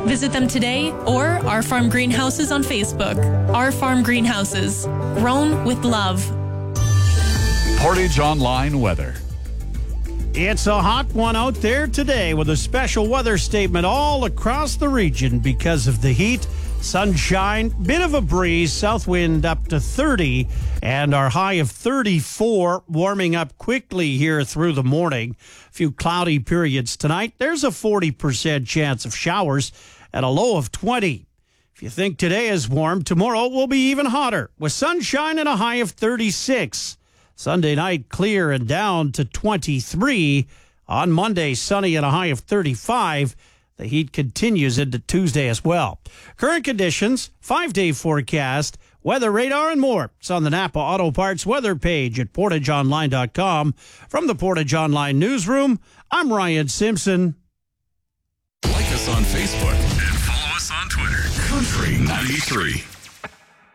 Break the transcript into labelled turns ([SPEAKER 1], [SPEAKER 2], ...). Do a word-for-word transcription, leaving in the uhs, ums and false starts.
[SPEAKER 1] Visit them today or Our Farm Greenhouses on Facebook. Our Farm Greenhouses, grown with love.
[SPEAKER 2] Portage Online weather.
[SPEAKER 3] It's a hot one out there today with a special weather statement all across the region because of the heat. Sunshine, bit of a breeze, south wind up to thirty, and our high of thirty-four, warming up quickly here through the morning. A few cloudy periods tonight. There's a forty percent chance of showers at a low of twenty. If you think today is warm, tomorrow will be even hotter with sunshine and a high of thirty-six. Sunday night, clear and down to twenty-three. On Monday, sunny and a high of thirty-five. The heat continues into Tuesday as well. Current conditions, five-day forecast, weather radar, and more. It's on the Napa Auto Parts weather page at portage online dot com. From the Portage Online newsroom, I'm Ryan Simpson.
[SPEAKER 2] Like us on Facebook and follow us on Twitter. Country ninety-three.